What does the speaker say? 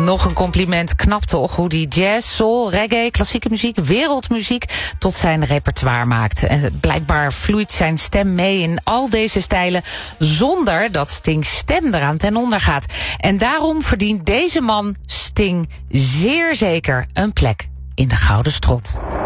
Nog een compliment, knap toch, hoe die jazz, soul, reggae, klassieke muziek, wereldmuziek tot zijn repertoire maakt. En blijkbaar vloeit zijn stem mee in al deze stijlen zonder dat Stings stem eraan ten onder gaat. En daarom verdient deze man, Sting, zeer zeker een plek in de Gouden Strot.